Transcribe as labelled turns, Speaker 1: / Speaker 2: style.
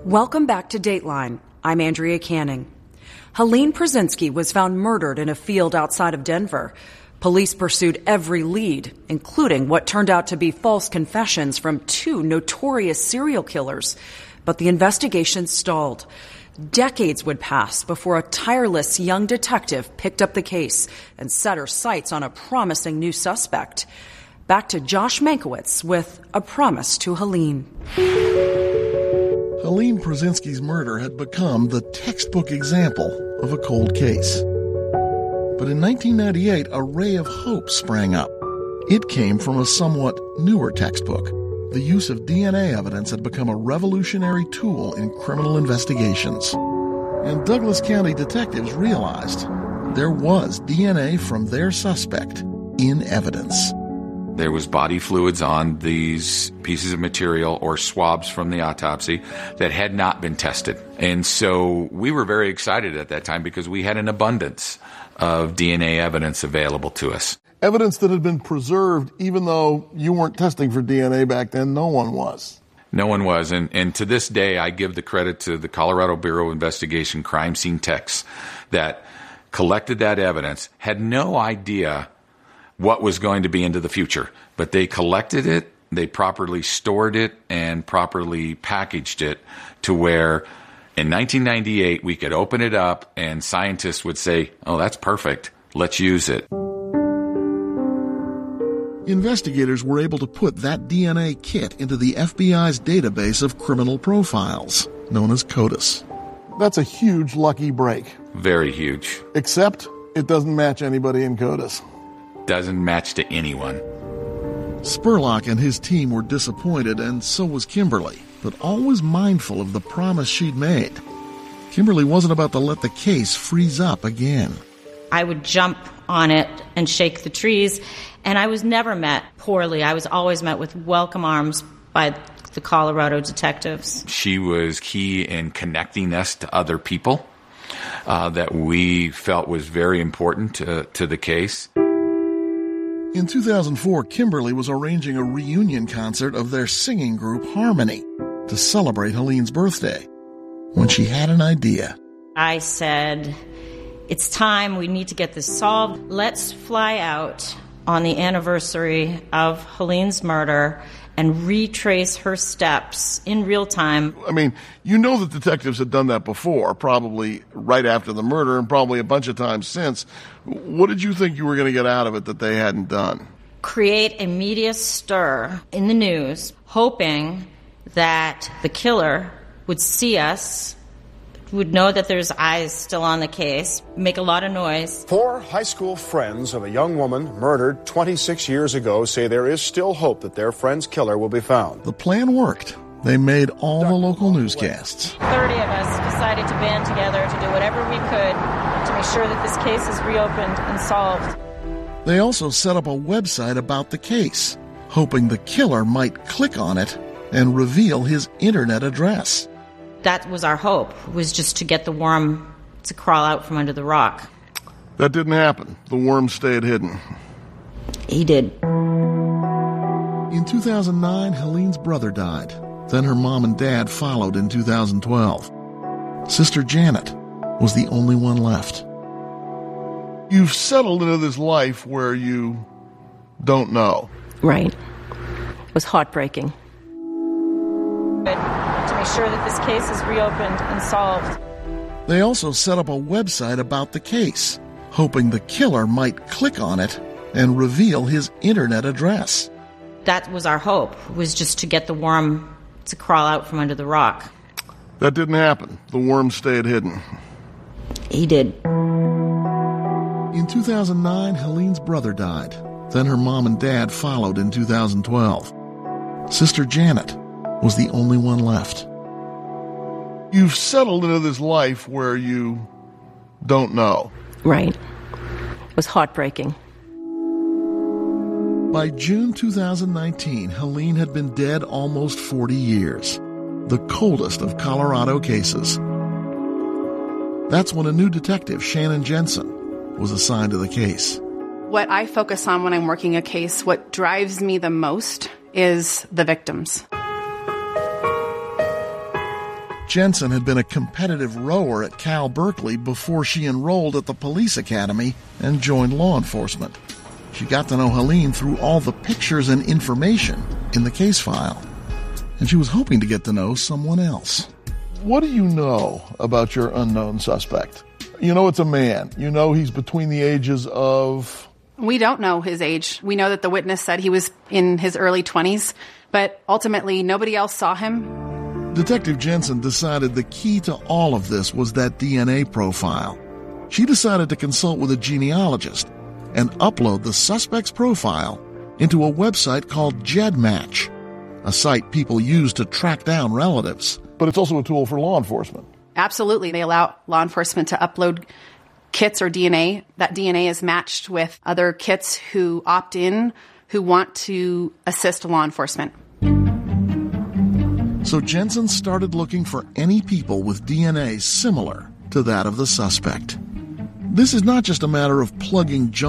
Speaker 1: Welcome back to Dateline. I'm Andrea Canning. Helene Prusinski was found murdered in a field outside of Denver. Police pursued every lead, including what turned out to be false confessions from two notorious serial killers. But the investigation stalled. Decades would pass before a tireless young detective picked up the case and set her sights on a promising new suspect. Back to Josh Mankiewicz with A Promise to Helene.
Speaker 2: Helene Prusinski's murder had become the textbook example of a cold case. But in 1998, a ray of hope sprang up. It came from a somewhat newer textbook. The use of DNA evidence had become a revolutionary tool in criminal investigations. And Douglas County detectives realized there was DNA from their suspect in evidence.
Speaker 3: There was body fluids on these pieces of material or swabs from the autopsy that had not been tested. And so we were very excited at that time because we had an abundance of DNA evidence available to us.
Speaker 2: Evidence that had been preserved even though you weren't testing for DNA back then. No one was.
Speaker 3: No one was. And to this day, I give the credit to the Colorado Bureau of Investigation crime scene techs that collected that evidence, had no idea what was going to be into the future. But they collected it, they properly stored it, and properly packaged it to where in 1998 we could open it up and scientists would say, oh, that's perfect, let's use it.
Speaker 2: Investigators were able to put that DNA kit into the FBI's database of criminal profiles, known as CODIS. That's a huge lucky break.
Speaker 3: Very huge.
Speaker 2: Except it doesn't match anybody in CODIS.
Speaker 3: Doesn't match to anyone.
Speaker 2: Spurlock and his team were disappointed, and so was Kimberly, but always mindful of the promise she'd made. Kimberly wasn't about to let the case freeze up again.
Speaker 4: I would jump on it and shake the trees, and I was never met poorly. I was always met with welcome arms by the Colorado detectives.
Speaker 3: She was key in connecting us to other people that we felt was very important to the case.
Speaker 2: In 2004, Kimberly was arranging a reunion concert of their singing group Harmony to celebrate Helene's birthday when she had an idea.
Speaker 4: I said, it's time, we need to get this solved. Let's fly out on the anniversary of Helene's murder and retrace her steps in real time.
Speaker 2: I mean, you know that detectives had done that before, probably right after the murder and probably a bunch of times since. What did you think you were going to get out of it that they hadn't done?
Speaker 4: Create a media stir in the news, hoping that the killer would see us, would know that there's eyes still on the case, make a lot of noise.
Speaker 5: 4 high school friends of a young woman murdered 26 years ago say there is still hope that their friend's killer will be found.
Speaker 2: The plan worked. They made all the local newscasts.
Speaker 4: 30 of us decided to band together to do whatever we could to make sure that this case is reopened and solved.
Speaker 2: They also set up a website about the case, hoping the killer might click on it and reveal his internet address.
Speaker 4: That was our hope, was just to get the worm to crawl out from under the rock.
Speaker 2: That didn't happen. The worm stayed hidden.
Speaker 4: He did.
Speaker 2: In 2009, Helene's brother died. Then her mom and dad followed in 2012. Sister Janet was the only one left. You've settled into this life where you don't know.
Speaker 6: Right. It was heartbreaking.
Speaker 4: To make sure that this case is reopened and solved.
Speaker 2: They also set up a website about the case, hoping the killer might click on it and reveal his internet address.
Speaker 4: That was our hope, was just to get the worm to crawl out from under the rock.
Speaker 2: That didn't happen. The worm stayed hidden.
Speaker 4: He did.
Speaker 2: In 2009, Helene's brother died. Then her mom and dad followed in 2012. Sister Janet was the only one left. You've settled into this life where you don't know.
Speaker 6: Right. It was heartbreaking.
Speaker 2: By June 2019, Helene had been dead almost 40 years. The coldest of Colorado cases. That's when a new detective, Shannon Jensen, was assigned to the case.
Speaker 7: What I focus on when I'm working a case, what drives me the most, is the victims.
Speaker 2: Jensen had been a competitive rower at Cal Berkeley before she enrolled at the police academy and joined law enforcement. She got to know Helene through all the pictures and information in the case file, and she was hoping to get to know someone else. What do you know about your unknown suspect? You know it's a man. You know he's between the ages of...
Speaker 7: We don't know his age. We know that the witness said he was in his early 20s, but ultimately nobody else saw him.
Speaker 2: Detective Jensen decided the key to all of this was that DNA profile. She decided to consult with a genealogist and upload the suspect's profile into a website called GEDmatch, a site people use to track down relatives. But it's also a tool for law enforcement.
Speaker 7: Absolutely. They allow law enforcement to upload kits or DNA. That DNA is matched with other kits who opt in, who want to assist law enforcement.
Speaker 2: So Jensen started looking for any people with DNA similar to that of the suspect. This is not just a matter of plugging